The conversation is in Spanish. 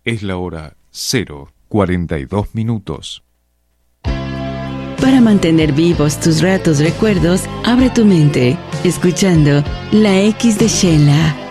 Es la hora 0:42. Para mantener vivos tus ratos recuerdos, abre tu mente, escuchando La X de Sheila.